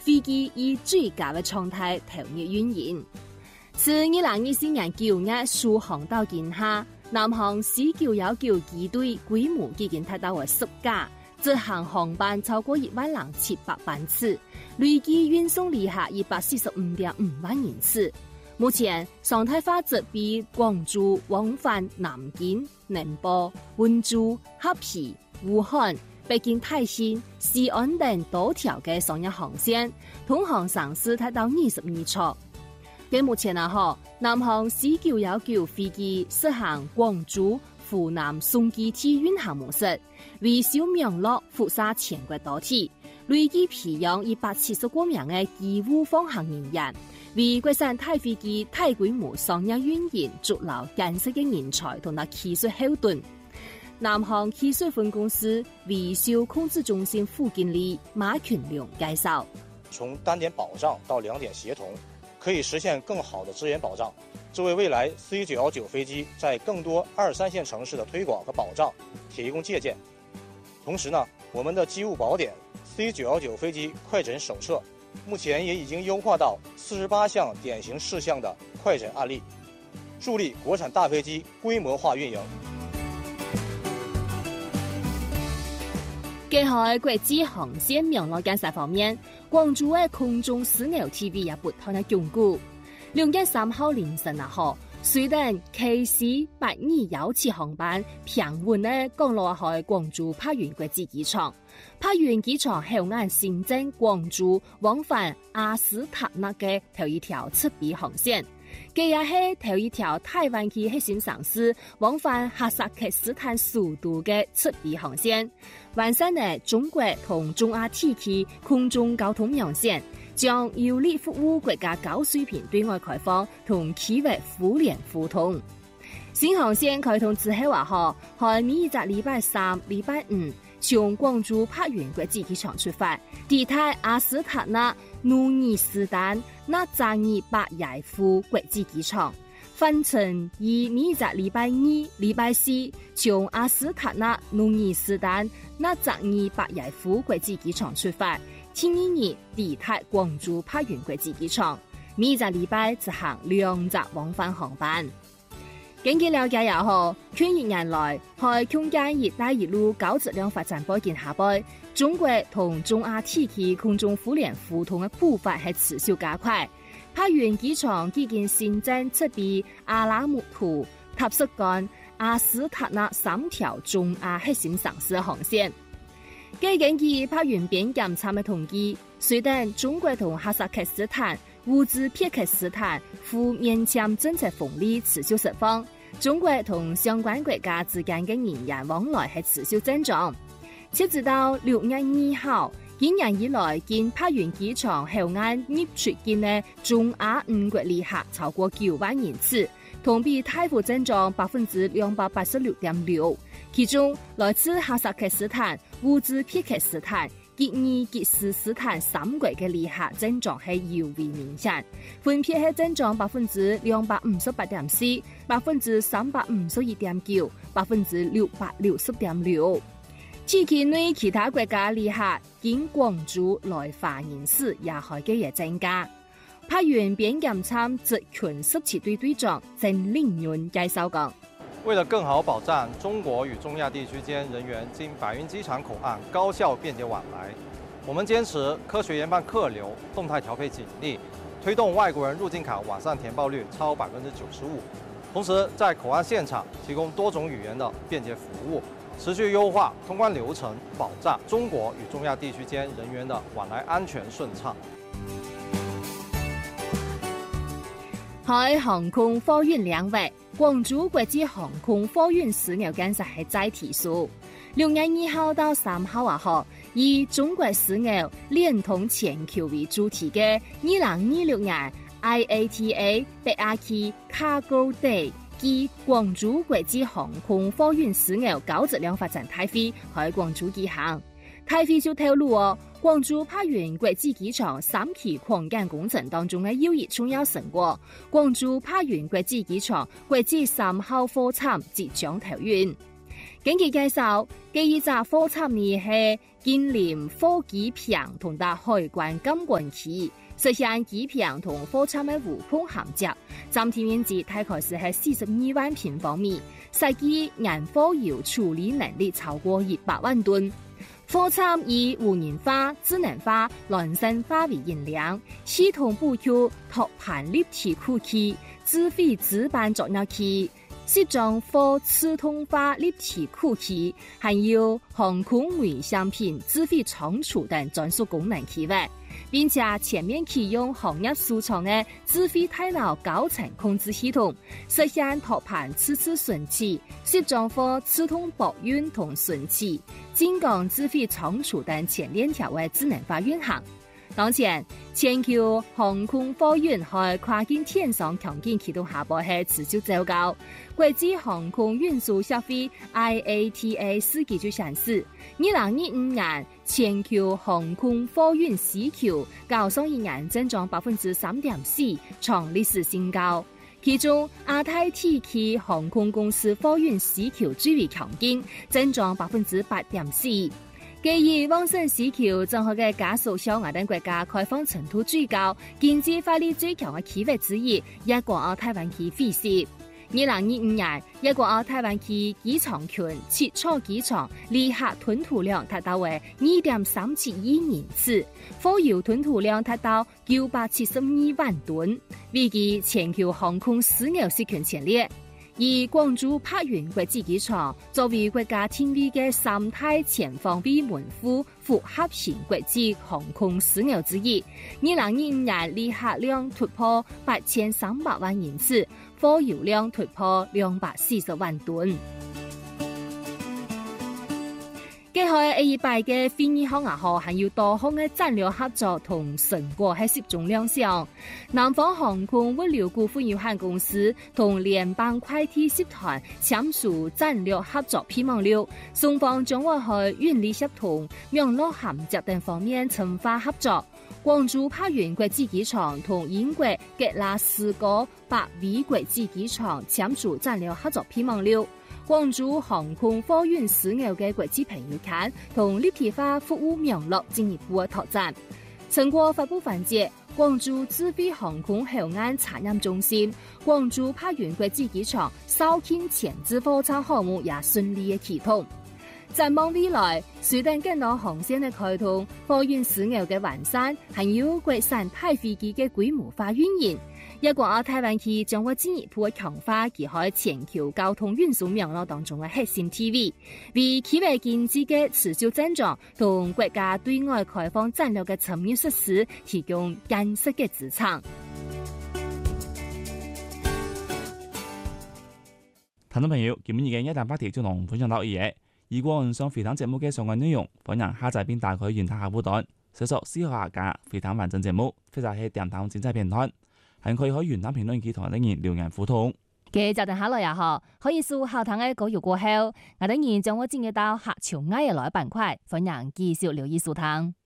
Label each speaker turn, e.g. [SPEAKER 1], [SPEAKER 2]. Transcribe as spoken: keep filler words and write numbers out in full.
[SPEAKER 1] 飛機以最佳嘅狀態投入運營。自二零二四年九月數航道建下，南航 C 九一九機隊規模已經達到為十架，執行航班超過一萬零七百班次，累計運送旅客一百四十五點五萬人次。目前常態化則比廣州往返南京、寧波、溫州、合肥、武漢、北京泰興、西安等多條嘅商業航線，通航城市達到二十二處。嘅目前啊，嗬，南航 C 九一九飛機實行廣州、湖南松基地運行模式，為小名落輻射全國多地，累計培養一百七十多名嘅機務方向人員，為國產大飛機大規模商業運營築牢建設嘅人才同埋技術後盾。南航技術分公司維修控制中心副經理馬群良介紹：
[SPEAKER 2] 從單點保障到兩點協同，可以實現更好的資源保障，這為未來 C 九一九飛機在更多二三線城市的推廣和保障提供借鑑。同時呢，我們的機務寶典 C 九一九飛機快診手冊目前也已經優化到四十八項典型事項的快診案例，助力國產大飛機規模化運營。
[SPEAKER 1] 結合國際航線網絡建設方面，廣州嘅空中樞紐 T V 也不斷嘅鞏固。六月三號凌晨啊，號雖然 K C 八二幺七航班平穩咧降落喺廣州柏園國際機場，柏園機場後岸新增廣州往返阿斯塔納嘅頭一條側臂航線。佢也係頭一條台灣區核心城市往返哈薩克斯坦首都嘅側臂航線，完善嘅中國同中亞地區空中交通網線，將有力服務國家高水平對外開放同區域互聯互通。新航線開通之後啊，可每日禮拜三、禮拜五從廣州柏園國際機場出發，抵達阿斯塔納努爾斯丹納扎爾巴耶夫國際機場，返程以每日禮拜二、禮拜四從阿斯塔納努爾斯丹納扎爾巴耶夫國際機場出發，聽日抵達廣州柏園國際機場，每日禮拜執行兩則往返航班。根據了解也好，近一年來，喺空間一帶一路高質量發展背景下背，中國同中亞地區空中互聯互通嘅步伐係持續加快。柏園機場已經新增設備阿拉木圖、塔什干、阿斯塔納三條中亞核心城市航線。根據柏園邊檢查嘅統計，雖然中國同哈薩克斯坦、烏茲別克斯坦赴免簽政策紅利持續釋放，中國同相關國家之間嘅人員往來係持續增長。截止到六月二號，今年以來經柏園機場後岸入出境嘅中亞五國旅客超過九萬人次，同比大幅增長百分之兩百八十六點六。其中來自哈薩克斯坦、烏茲別克斯坦、吉爾吉斯斯坦三國嘅旅客增長係尤為明顯，分別係增長百分之兩百五十八點四、百分之三百五十一點九、百分之六百六十點六。地區內其他國家旅客經廣州來華人士也開始嘅增加。柏園邊檢參執勤十七隊隊長鄭令潤介紹講：
[SPEAKER 3] 為了更好保障中國與中亞地區間人員經柏園機場口岸高效便捷往來，我們堅持科學研判客流，動態調配警力，推動外國人入境卡網上填報率超百分之九十五。同時，在口岸現場提供多種語言的便捷服務，持續優化通關流程，保障中國與中亞地區間人員的往來安全順暢。
[SPEAKER 1] 喺航空貨運領域，廣州國際航空貨運樞紐建設係再提速。六月二號到三號啊號，以中國樞紐聯通全球為主題嘅二零二六年 I A T A 北亞區 Cargo Day 暨廣州國際航空貨運樞紐高質量發展大會喺廣州舉行。大會就透露哦，廣州柏園國際機場三期擴建工程當中嘅又一重要成果，廣州柏園國際機場國際三號貨艙即將投運。根據介紹，第一隻貨艙呢係建立貨機坪同達海關監管區，實現機坪同貨倉嘅無縫銜接。佔地面積大概是喺四十二萬平方米，實際硬貨油處理能力超過一百萬噸。貨倉以無人化、智能化、量身化為引領，系統布局托盤立體庫區、智慧值班作業區、集裝貨自動化立體庫區，還有航空微商品智慧倉儲等專屬功能區域，並且全面啟用行業書廠的智慧大腦高層控制系統，實現托盤次次順起、集裝貨自動保運同順起、精講智慧倉儲等全鏈條的智能化運行。當前，全球航空貨運和跨境電商強勁啟動下步係持續走高。國際航空運輸協會 I A T A 數據就顯示，二零二五年全球航空貨運需求較上一年增長百分之三點四，創歷史新高。其中，亞太地區航空公司貨運需求最為強勁，增長百分之八點四。基於旺盛需求，正好嘅加速小亞等國家開放程度最高、經濟發力最強嘅區域之一，一國澳台灣區飛涉。二零二五年，一國澳台灣區機場群七座機場旅客吞吐量達到為二點三七億人次，貨油吞吐量達到九百七十二萬噸，位居全球航空樞紐十強前列。以廣州柏雲國際機場作為國家定位嘅三大全方位門戶複合型國際航空樞紐之一，二零二五年旅客量突破八千三百萬人次，貨油量突破兩百四十萬噸。結合 A 一百嘅飛二號、二號，還有多項嘅戰略合作同成果喺集中亮相。南方航空物流股份有限公司同聯邦快遞集團簽署戰略合作備忘錄，雙方將會喺運力協同、網絡銜接等方面深化合作。廣州柏雲國際機場同英國格拉斯哥百威國際機場簽署戰略合作備忘錄。廣州航空貨運樞紐嘅國際朋友圈同立體化服務網絡進一步嘅拓展。成果發布環節，廣州智慧航空後岸產業中心、廣州柏雲國際機場肇慶前置貨艙項目也順利嘅啟動。展望未來，隨着更多航線嘅開通、貨運樞紐嘅完善，還有國產大飛機嘅規模化運營，一國澳台灣區將會進一步嘅強化其喺全球交通運輸網絡當中嘅核心地位，為區域經濟嘅持續增長同國家對外開放戰略嘅層面實施提供堅實嘅支撐。
[SPEAKER 4] 聽眾朋友，今日嘅一大話題就同分享到呢嘢。如果唔想回聽節目嘅相關內容，歡迎下載並打開原台客戶端，搜索思考客家回聽完整節目，或者係電台精彩片段，還可以喺原台評論區同人哋留言互動。
[SPEAKER 1] 嘅就等下來也好，可以數後堂嘅稿語過後，我等然將會進入到客潮愛嘅來板塊，歡迎繼續留意收聽。